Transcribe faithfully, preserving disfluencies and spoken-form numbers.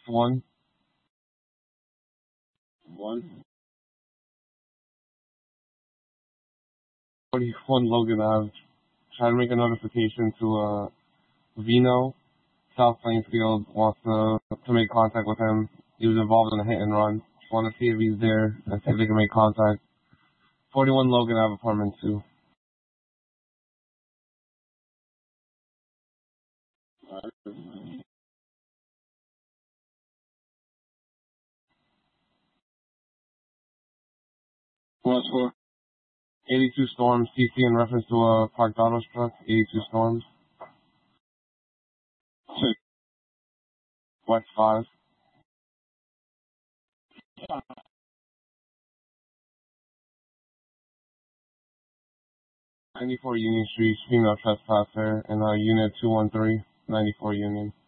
one. One. forty-one Logan Ave. Trying to make a notification to uh, Vino. South Plainfield wants to, to make contact with him. He was involved in a hit and run. Just want to see if he's there and see if they can make contact. forty-one Logan Ave, apartment two. What's for? eighty-two Storms, C C in reference to a parked auto truck. eighty-two Storms. Six. West five. ninety-four Union Street, female trespasser, and uh, unit two one three, ninety-four Union.